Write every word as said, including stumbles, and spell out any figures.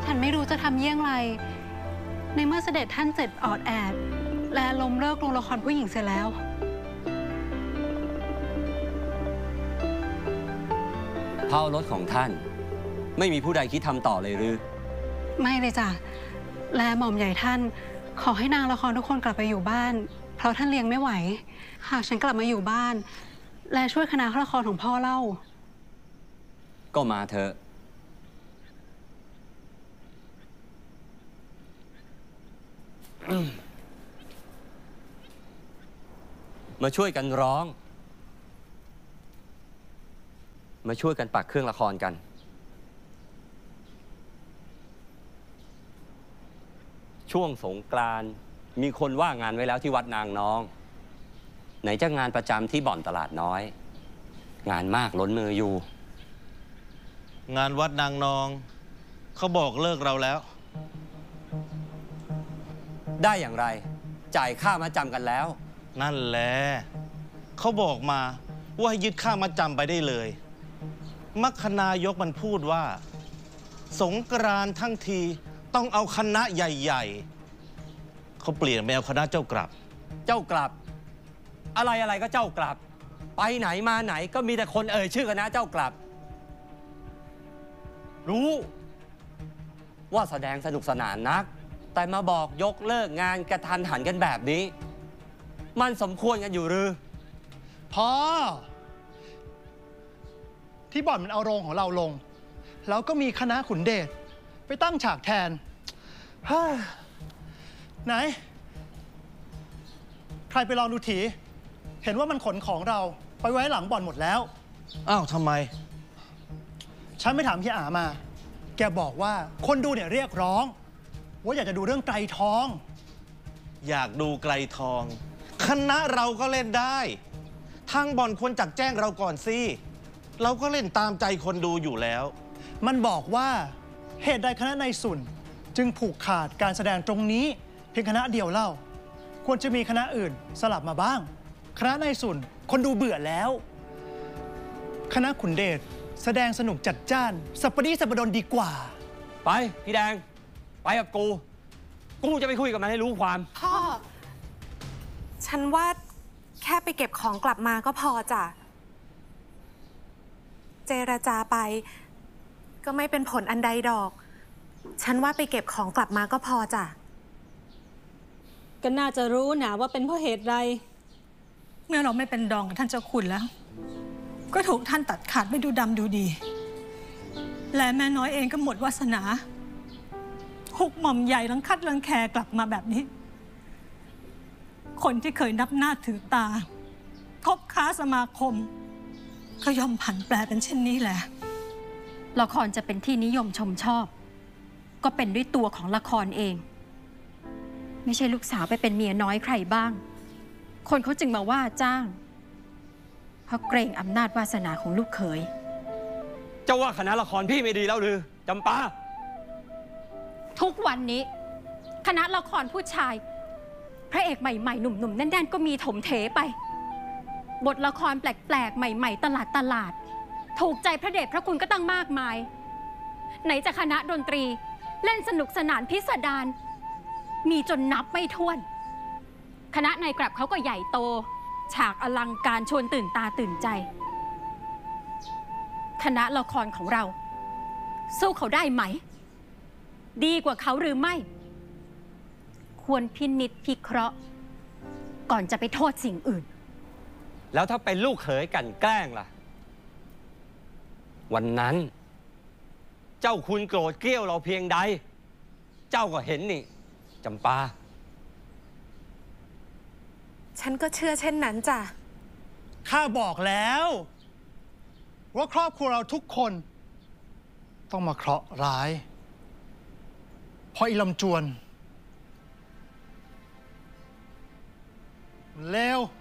ฉันไม่รู้จะทำเยี่ยงไรในเมื่อเสด็จท่านเสร็จออดแอดและล้มเลิกลงละครผู้หญิงเสียแล้วเผ่ารถของท่านไม่มีผู้ใดคิดทำต่อเลยหรือไม่เลยจ้ะและหม่อมใหญ่ท่านขอให้นางละครทุกคนกลับไปอยู่บ้านเพราะท่านเลี้ยงไม่ไหวหากฉันกลับมาอยู่บ้านและช่วยคณะละครของพ่อเล่าก็มาเถอะมาช่วยกันร้องมาช่วยกันปักเครื่องละครกันช่วงสงกรานต์มีคนว่างงานไว้แล้วที่วัดนางนองไหนจะงานประจำที่บ่อนตลาดน้อยงานมากล้นมืออยู่งานวัดนางนองเขาบอกเลิกเราแล้วได้อย่างไรจ่ายค่ามาจำกันแล้วนั่นแหละเขาบอกมาว่าให้ยึดค่ามาจำไปได้เลยมัคคณายกมันพูดว่าสงกรานต์ทั้งทีต้องเอาคณะใหญ่ๆเขาเปลี่ยนไปเอาคณะเจ้ากลับเจ้ากลับอะไรอะไรก็เจ้ากลับไปไหนมาไหนก็มีแต่คนเอ่ยชื่อคณะเจ้ากลับรู้ว่าแสดงสนุกสนานนักแต่มาบอกยกเลิกงานกระทันหันกันแบบนี้มันสมควรกันอยู่หรือพ่อที่บ่อนมันเอาโรงของเราลงแล้วก็มีคณะขุนเดชไปตั้งฉากแทนไหนใครไปลองดูทีเห็นว่ามันขนของเราไปไว้หลังบ่อนหมดแล้วอ้าวทำไมฉันไม่ถามพี่อามาแกบอกว่าคนดูเนี่ยเรียกร้องว่าอยากจะดูเรื่องไกลทองอยากดูไกลทองคณะเราก็เล่นได้ทางบ่อนควรจัดแจ้งเราก่อนสิเราก็เล่นตามใจคนดูอยู่แล้วมันบอกว่าเหตุใดคณะนายสุนจึงผูกขาดการแสดงตรงนี้เพียงคณะเดียวเล่าควรจะมีคณะอื่นสลับมาบ้างคณะนายสุนคนดูเบื่อแล้วคณะขุนเดชแสดงสนุกจัดจ้านสัปปะดีสัปปะดนดีกว่าไปพี่แดงไปกับกูกูจะไปคุยกับมันให้รู้ความพ่อฉันว่าแค่ไปเก็บของกลับมาก็พอจ้ะเจรจาไปก็ไม่เป็นผลอันใดดอกฉันว่าไปเก็บของกลับมาก็พอจ้ะก็น่าจะรู้นะว่าเป็นเพราะเหตุใดเมื่อเราไม่เป็นดองกับท่านเจ้าคุณแล้วก็ถูกท่านตัดขาดไม่ดูดำดูดีและแม่น้อยเองก็หมดวาสนาหุกหม่อมใหญ่รังคัดรังแคกลับมาแบบนี้คนที่เคยนับหน้าถือตาคบค้าสมาคมก็ย่อมผันแปรเป็นเช่นนี้แหละละครจะเป็นที่นิยมชมชอบก็เป็นด้วยตัวของละครเองไม่ใช่ลูกสาวไปเป็นเมียน้อยใครบ้างคนเขาจึงมาว่าจ้างเพราะเกรงอำนาจวาสนาของลูกเขยเจ้าว่าคณะละครพี่ไม่ดีแล้วหรือจำปาทุกวันนี้คณะละครผู้ชายพระเอกใหม่ๆหนุ่มๆแน่นๆก็มีถมเถไปบทละครแปลกๆใหม่ๆตลาดตลาดถูกใจพระเดชพระคุณก็ตั้งมากมายไหนจะคณะดนตรีเล่นสนุกสนานพิสดารมีจนนับไม่ถ้วนคณะนายกลับเขาก็ใหญ่โตฉากอลังการชวนตื่นตาตื่นใจคณะละครของเราสู้เขาได้ไหมดีกว่าเขาหรือไม่ควรพินิจพิเคราะห์ก่อนจะไปโทษสิ่งอื่นแล้วถ้าเป็นลูกเขยกันแกล้งล่ะวันนั้นเจ้าคุณโกรธเกลี้ยวเราเพียงใดเจ้าก็เห็นนี่จำปาฉันก็เชื่อเช่นนั้นจ้ะข้าบอกแล้วว่าครอบครัวเราทุกคนต้องมาเคราะห์ร้ายเพราะอีลำจวนเลว